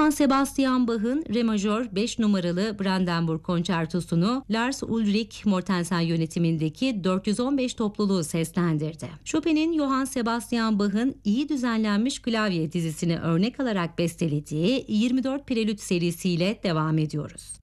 Johann Sebastian Bach'ın Re majör 5 numaralı Brandenburg Konçertosunu Lars Ulrich Mortensen yönetimindeki 415 topluluğu seslendirdi. Chopin'in Johann Sebastian Bach'ın iyi düzenlenmiş klavye dizisini örnek alarak bestelediği 24 Prelüt serisiyle devam ediyoruz.